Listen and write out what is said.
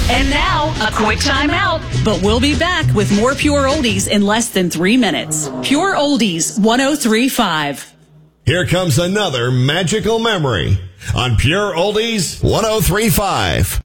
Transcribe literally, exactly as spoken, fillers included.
And now, a quick time out. But we'll be back with more Pure Oldies in less than three minutes. Pure Oldies one oh three point five. Here comes another magical memory on Pure Oldies one oh three point five.